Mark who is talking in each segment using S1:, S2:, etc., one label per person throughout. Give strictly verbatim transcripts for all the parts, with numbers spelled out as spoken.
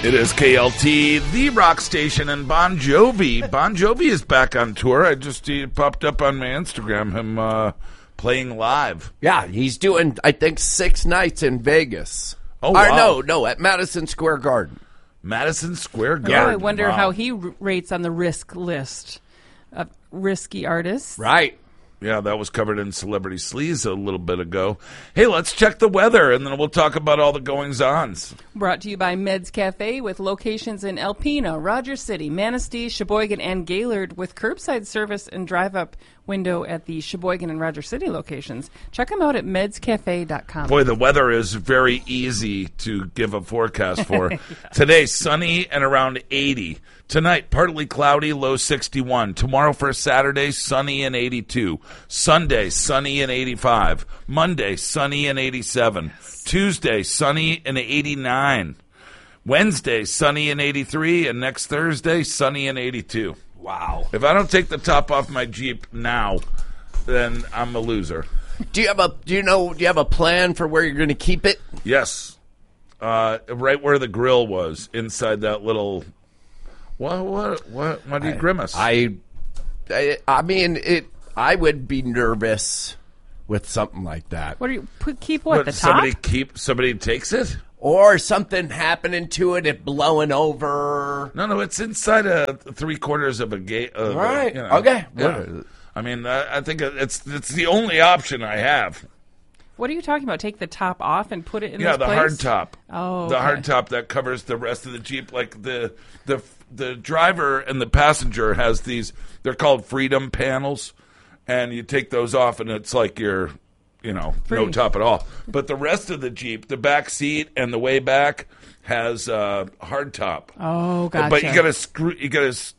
S1: It is K L T, the rock station, and Bon Jovi. Bon Jovi is back on tour. I just he popped up on my Instagram, him uh, playing live.
S2: Yeah, he's doing, I think, six nights in Vegas.
S1: Oh,
S2: or
S1: wow.
S2: no, no, at Madison Square Garden.
S1: Madison Square Garden.
S3: Yeah, I wonder
S1: wow.
S3: how he r- rates on the risk list of risky artists.
S2: Right.
S1: Yeah, that was covered in Celebrity Sleaze a little bit ago. Hey, let's check the weather, and then we'll talk about all the goings-ons.
S3: Brought to you by Meds Cafe with locations in Alpena, Rogers City, Manistee, Sheboygan, and Gaylord with curbside service and drive-up window at the Sheboygan and Rogers City locations. Check them out at meds cafe dot com.
S1: Boy, the weather is very easy to give a forecast for. yeah. Today, sunny and around eighty. Tonight, partly cloudy, low sixty-one. Tomorrow for Saturday, sunny and eighty-two. Sunday, sunny and eighty-five. Monday, sunny and eighty-seven. Tuesday, sunny and eighty-nine. Wednesday, sunny and eighty-three. And next Thursday, sunny and eighty-two.
S2: Wow.
S1: If I don't take the top off my Jeep now, then I'm a loser.
S2: Do you have a do you know do you have a plan for where you're going to keep it?
S1: Yes. Uh, right where the grill was, inside that little What what what why do you
S2: I,
S1: grimace?
S2: I, I I mean it I would be nervous with something like that.
S3: What do you put, keep what,
S1: What,
S3: the top?
S1: somebody keep somebody takes it?
S2: Or something happening to it, it blowing over.
S1: No, no, it's inside a three quarters of a gate. All
S2: right.
S1: You know,
S2: Okay.
S1: Yeah. I mean, I, I think it's it's the only option I have.
S3: What are you talking about? Take the top off and put it in
S1: Yeah,
S3: this
S1: the
S3: place?
S1: hard top.
S3: Oh,
S1: the
S3: okay.
S1: hard top that covers the rest of the Jeep. Like the the the driver and the passenger has these. They're called Freedom panels, and you take those off, and it's like you're, you know,
S3: Free.
S1: no top at all. But the rest of the Jeep, the back seat and the way back, has uh, hard top.
S3: Oh, gotcha.
S1: But you got to screw. You got to.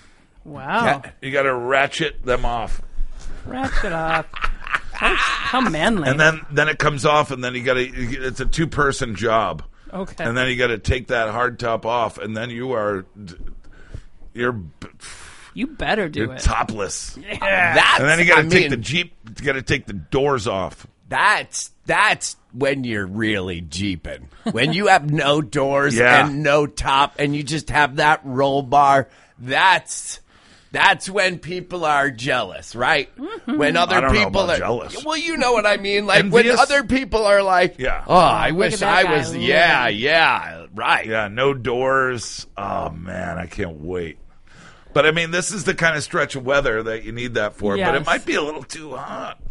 S3: Wow.
S1: You got to ratchet them off,
S3: Ratchet up. How, how manly.
S1: and then then it comes off, and then you got to. It's a two person job.
S3: Okay.
S1: And then you got to take that hard top off, and then you are, you're,
S3: you better do
S1: you're
S3: it.
S1: topless.
S3: Yeah.
S2: That's,
S1: And then you got
S2: I
S1: to take
S2: mean,
S1: the Jeep. You got to take the doors off.
S2: That's that's when you're really jeeping. When you have no doors
S1: Yeah.
S2: and no top, and you just have that roll bar. That's that's when people are jealous, right?
S3: Mm-hmm.
S2: When other
S1: I don't know
S2: people
S1: about
S2: are
S1: jealous.
S2: Well, you know what I mean. Like when
S1: Envious?
S2: other people are like,
S1: Yeah.
S2: "Oh, I
S3: look
S2: wish
S3: at that
S2: I
S3: guy
S2: was."
S3: living.
S2: Yeah, yeah, right.
S1: Yeah, no doors. Oh man, I can't wait. But I mean, this is the kind of stretch of weather that you need that for. But it
S3: Yes.
S1: might be a little too hot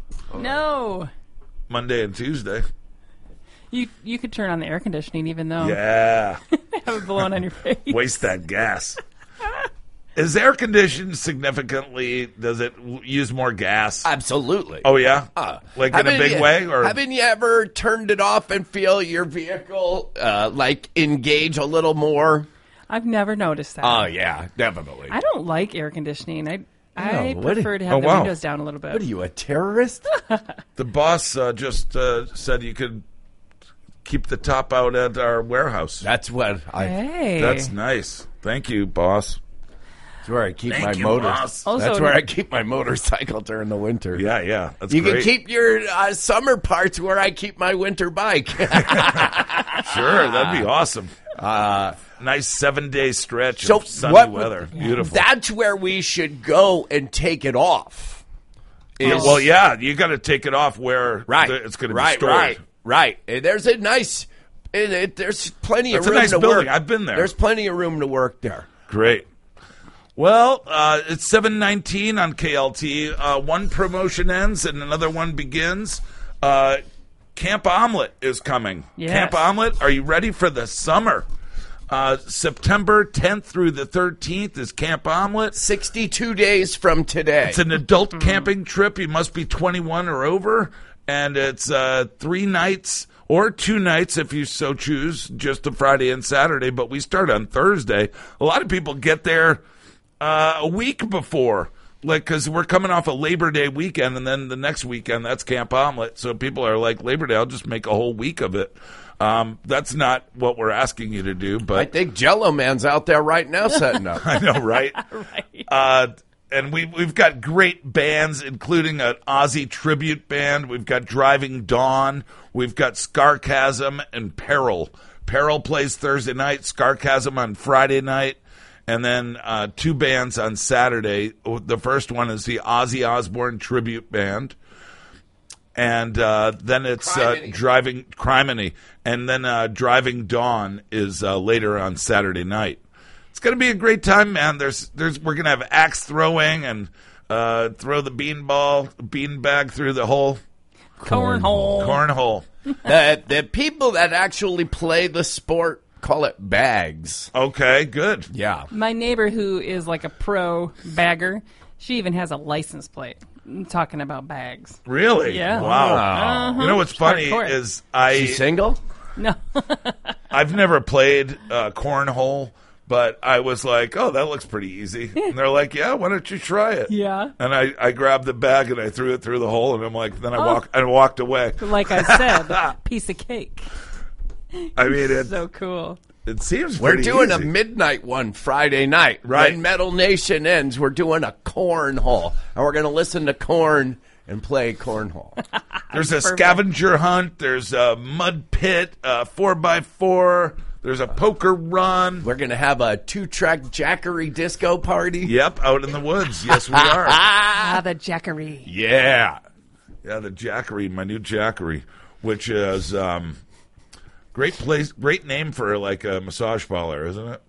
S3: No.
S1: Monday and Tuesday.
S3: You you could turn on the air conditioning even though
S1: Yeah,
S3: have it blowing on your face.
S1: waste that gas. Is air conditioned significantly? Does it w- use more gas?
S2: Absolutely.
S1: Oh yeah,
S2: Uh,
S1: like in a
S2: haven't
S1: big
S2: you-
S1: way, or
S2: haven't you ever turned it off and feel your vehicle uh, like engage a little more?
S3: I've never noticed that.
S2: Oh yeah, definitely.
S3: I don't like air conditioning. I I
S2: Oh, what
S3: prefer
S2: do-
S3: to have
S1: oh,
S3: the
S1: wow.
S3: windows down a little bit.
S2: What are you, a terrorist?
S1: the boss uh, just uh, said you could keep the top out at our warehouse.
S2: That's what I.
S3: Hey.
S1: That's nice. Thank you, boss.
S2: That's where I keep
S1: Thank
S2: my
S1: you,
S2: motor.
S1: boss.
S3: Also-
S2: That's where I keep my motorcycle during the winter.
S1: Yeah, yeah, that's
S2: You
S1: great.
S2: can keep your uh, summer parts where I keep my winter bike.
S1: Sure, that'd be awesome. Uh, nice seven day stretch
S2: so
S1: of sunny
S2: what?
S1: weather. Beautiful.
S2: That's where we should go and take it off.
S1: Yeah,
S2: Is-
S1: well, yeah, you got to take it off where
S2: right,
S1: the- it's going to
S2: right,
S1: be stored.
S2: Right, right. And there's a nice. It, it, there's plenty
S1: It's
S2: of
S1: a
S2: room
S1: nice
S2: to
S1: building.
S2: work.
S1: I've been there.
S2: There's plenty of room to work there.
S1: Great. Well, uh, it's seven nineteen on K L T. Uh, one promotion ends and another one begins. Uh, Camp Omelet is coming.
S3: Yes.
S1: Camp Omelet, are you ready for the summer? Uh, September tenth through the thirteenth is Camp Omelet.
S2: sixty-two days from today.
S1: It's an adult camping trip. You must be twenty-one or over. And it's uh, three nights or two nights if you so choose, just a Friday and Saturday. But we start on Thursday. A lot of people get there uh, a week before, like, because we're coming off a Labor Day weekend, and then the next weekend, that's Camp Omelet. So people are like, Labor Day, I'll just make a whole week of it. Um, that's not what we're asking you to do. But
S2: I think Jello Man's out there right now setting up.
S1: I know, right?
S3: Right.
S1: Uh, and we, we've got great bands, including an Aussie tribute band. We've got Driving Dawn. We've got Scarchasm and Peril. Peril plays Thursday night, Scarcasm on Friday night, and then uh, two bands on Saturday. The first one is the Ozzy Osbourne Tribute Band. And uh, then it's uh, Driving Criminy. And then uh, Driving Dawn is uh, later on Saturday night. It's going to be a great time, man. There's, there's, we're going to have axe throwing and uh, throw the bean ball, bean bag through the hole.
S3: Cornhole.
S1: Cornhole.
S2: the, the people that actually play the sport call it bags.
S1: Okay, good.
S2: Yeah.
S3: My neighbor, who is like a pro bagger, she even has a license plate. I'm talking about bags.
S1: Really?
S3: Yeah.
S1: Wow.
S3: Uh-huh.
S1: You know what's funny
S3: Hardcore.
S1: is I
S2: She single?
S3: No.
S1: I've never played uh, cornhole, but I was like, oh, that looks pretty easy. And they're like, yeah, why don't you try it?
S3: Yeah.
S1: And I, I grabbed the bag and I threw it through the hole, and I'm like, then I
S3: Oh.
S1: walk I walked away.
S3: Like I said, piece of cake.
S1: I mean, it
S3: So cool.
S1: it seems
S2: We're
S1: pretty
S2: doing
S1: easy.
S2: a midnight one Friday night.
S1: Right.
S2: When Metal Nation ends, we're doing a cornhole. And we're going to listen to Korn and play cornhole.
S1: There's a
S3: Perfect.
S1: scavenger hunt. There's a mud pit, a four by four. There's a poker run.
S2: We're going to have a two-track Jackery disco party.
S1: Yep, out in the woods. Yes, we are.
S3: Ah, the Jackery.
S1: Yeah. Yeah, the Jackery, my new Jackery, which is um, great place, great name for like a massage parlor, isn't it?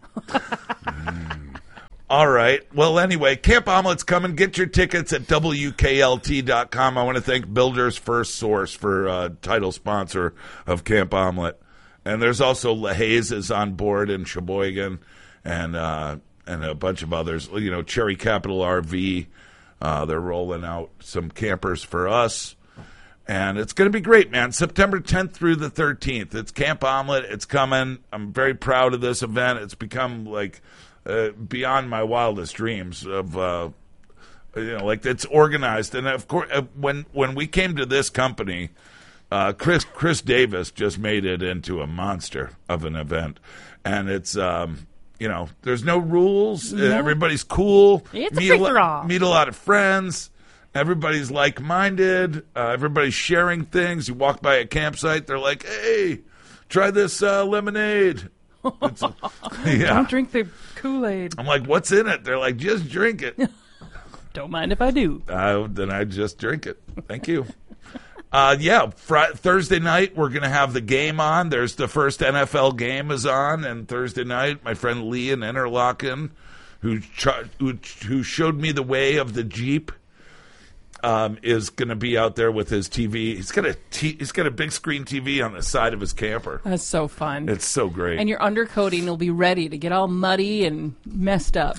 S1: Mm. All right. Well, anyway, Camp Omelet's coming. Get your tickets at W K L T dot com. I want to thank Builder's First Source for uh, title sponsor of Camp Omelet. And there's also LaHaze is on board in Sheboygan, and uh, and a bunch of others. You know, Cherry Capital R V. Uh, they're rolling out some campers for us. And it's going to be great, man. September tenth through the thirteenth. It's Camp Omelet. It's coming. I'm very proud of this event. It's become like uh, beyond my wildest dreams of, uh, you know, like it's organized. And of course, uh, when when we came to this company, uh, Chris Chris Davis just made it into a monster of an event, and it's. Um, You know, there's no rules.
S3: No.
S1: Everybody's cool.
S3: It's a
S1: meet, a lo-
S3: free-for-all.
S1: meet a lot of friends. Everybody's like-minded. Uh, everybody's sharing things. You walk by a campsite, they're like, hey, try this uh, lemonade. It's, yeah.
S3: Don't drink the Kool-Aid.
S1: I'm like, what's in it? They're like, just drink it.
S3: Don't mind if I do.
S1: Uh, then I just drink it. Thank you. Uh, yeah, fr- Thursday night we're going to have the game on. There's the first N F L game is on, and Thursday night my friend Lee in Interlaken, who ch- who, who showed me the way of the Jeep, um, is going to be out there with his T V. He's got a t- he's got a big screen T V on the side of his camper.
S3: That's so fun.
S1: It's so great.
S3: And your undercoating will be ready to get all muddy and messed up.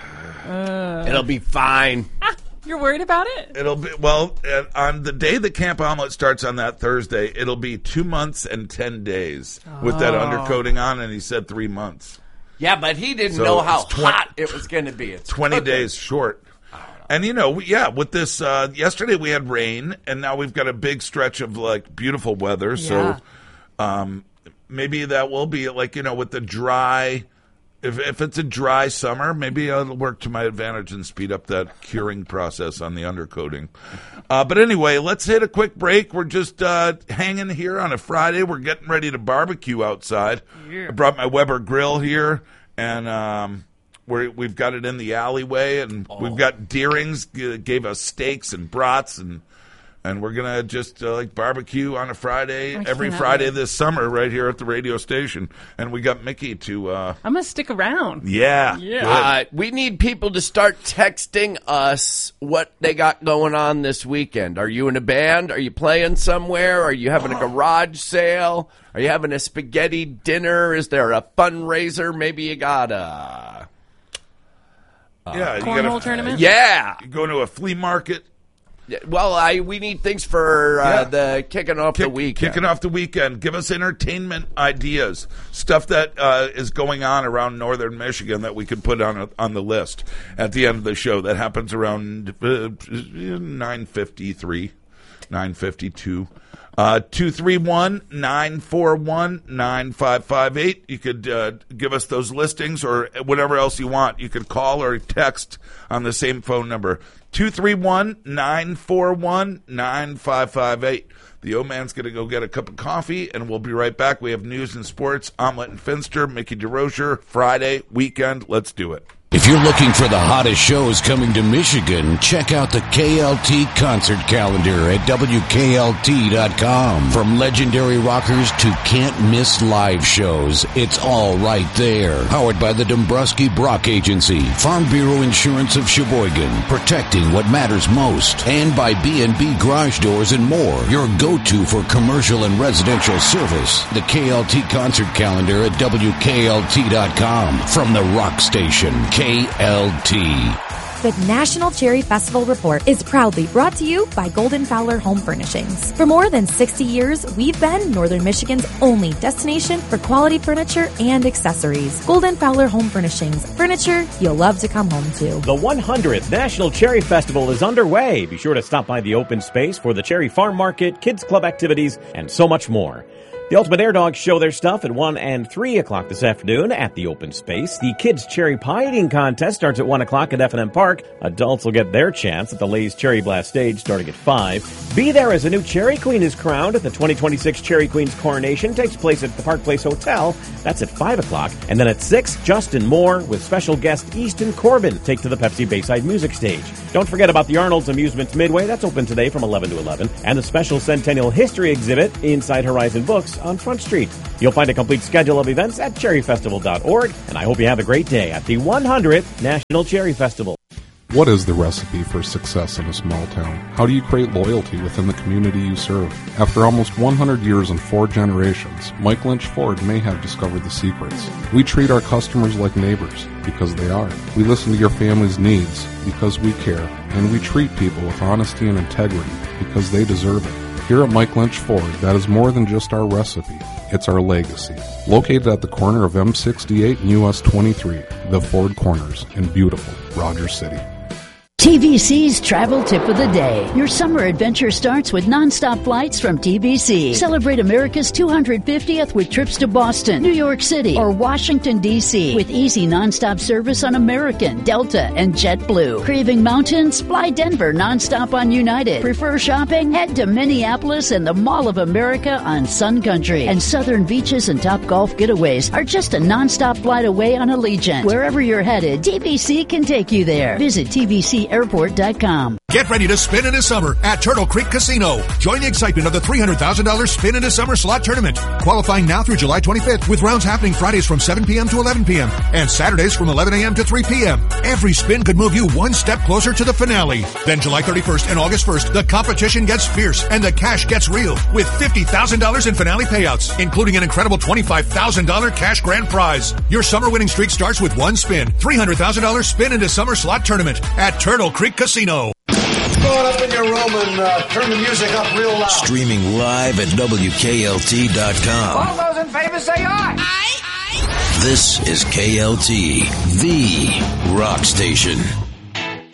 S2: It'll be fine.
S3: You're worried about it?
S1: It'll be well uh, on the day that Camp Omelet starts on that Thursday. It'll be two months and ten days with that undercoating on, and he said three months.
S2: Yeah, but he didn't
S1: So
S2: know how
S1: it's twen-
S2: hot it was going to be. It's
S1: twenty
S2: cooking.
S1: days short. And you know, we, yeah, with this uh, yesterday we had rain, and now we've got a big stretch of like beautiful weather.
S3: Yeah.
S1: So um, maybe that will be like, you know, with the dry. If if it's a dry summer, maybe it'll work to my advantage and speed up that curing process on the undercoating. Uh, but anyway, let's hit a quick break. We're just uh, hanging here on a Friday. We're getting ready to barbecue outside.
S3: Yeah.
S1: I brought my Weber grill here, and um, we're, we've got it in the alleyway, and we've got Deering's g- gave us steaks and brats, and and we're gonna just uh, like barbecue on a Friday
S3: I
S1: every
S3: cannot
S1: Friday
S3: wait.
S1: this summer right here at the radio station. And we got Mickey to. Uh,
S3: I'm going to stick around.
S1: Yeah.
S3: Yeah.
S1: good.
S2: Uh, we need people to start texting us what they got going on this weekend. Are you in a band? Are you playing somewhere? Are you having a garage sale? Are you having a spaghetti dinner? Is there a fundraiser? Maybe you got a...
S1: yeah. You
S3: Cornhole
S1: gotta,
S3: tournament?
S2: Yeah.
S1: You go to a flea market.
S2: Well, I we need things for uh,
S1: Yeah.
S2: the kicking off the
S1: Kick-
S2: weekend.
S1: Kicking off the weekend. Give us entertainment ideas, stuff that uh, is going on around northern Michigan that we could put on a, on the list at the end of the show. That happens around uh, nine fifty three. nine five two. Uh, two three one, nine four one, nine five five eight. You could uh, give us those listings or whatever else you want. You could call or text on the same phone number, two three one, nine four one, nine five five eight. The old man's going to go get a cup of coffee, and we'll be right back. We have news and sports, Omelet and Finster, Mickey DeRozier, Friday, weekend. Let's do it.
S4: If you're looking for the hottest shows coming to Michigan, check out the K L T concert calendar at W K L T dot com. From legendary rockers to can't-miss live shows, it's all right there. Powered by the Dombrowski Brock Agency, Farm Bureau Insurance of Sheboygan, protecting what matters most, and by B and B Garage Doors and more, your go-to for commercial and residential service. The K L T concert calendar at W K L T dot com. From the Rock Station, K L T.
S5: The National Cherry Festival Report is proudly brought to you by Golden Fowler Home Furnishings. For more than sixty years, we've been Northern Michigan's only destination for quality furniture and accessories. Golden Fowler Home Furnishings. Furniture you'll love to come home to.
S6: The one hundredth National Cherry Festival is underway. Be sure to stop by the open space for the Cherry Farm Market, Kids Club activities, and so much more. The Ultimate Air Dogs show their stuff at one and three o'clock this afternoon at the open space. The Kids Cherry Pie Eating Contest starts at one o'clock at F and M Park. Adults will get their chance at the Lay's Cherry Blast stage starting at five. Be there as a new Cherry Queen is crowned at the twenty twenty-six Cherry Queen's coronation. Takes place at the Park Place Hotel. That's at five o'clock. And then at six, Justin Moore with special guest Easton Corbin take to the Pepsi Bayside Music Stage. Don't forget about the Arnold's Amusements Midway. That's open today from eleven to eleven. And the special Centennial History exhibit inside Horizon Books on Front Street. You'll find a complete schedule of events at cherry festival dot org, and I hope you have a great day at the one hundredth National Cherry Festival.
S7: What is the recipe for success in a small town? How do you create loyalty within the community you serve? After almost one hundred years and four generations, Mike Lynch Ford may have discovered the secrets. We treat our customers like neighbors, because they are. We listen to your family's needs, because we care. And we treat people with honesty and integrity, because they deserve it. Here at Mike Lynch Ford, that is more than just our recipe. It's our legacy. Located at the corner of M sixty-eight and U S twenty-three, the Ford Corners in beautiful Rogers City.
S8: T B C's Travel Tip of the Day. Your summer adventure starts with nonstop flights from T B C. Celebrate America's two hundred fiftieth with trips to Boston, New York City, or Washington, D C with easy nonstop service on American, Delta, and JetBlue. Craving mountains? Fly Denver nonstop on United. Prefer shopping? Head to Minneapolis and the Mall of America on Sun Country. And southern beaches and top golf getaways are just a nonstop flight away on Allegiant. Wherever you're headed, T B C can take you there. Visit T B C airport dot com.
S9: Get ready to spin in the summer at Turtle Creek Casino. Join the excitement of the three hundred thousand dollars Spin in the Summer slot tournament. Qualifying now through July twenty-fifth with rounds happening Fridays from seven p.m. to eleven p.m. and Saturdays from eleven a.m. to three p.m. Every spin could move you one step closer to the finale. Then July thirty-first and August first, the competition gets fierce and the cash gets real with fifty thousand dollars in finale payouts, including an incredible twenty-five thousand dollars cash grand prize. Your summer winning streak starts with one spin. three hundred thousand dollars Spin in the Summer slot tournament at Turtle Creek Casino.
S10: Go up in your room and uh, turn the music up real loud.
S4: Streaming live at W K L T dot com.
S11: All those in favor say aye. Aye, aye.
S4: This is K L T, the rock station.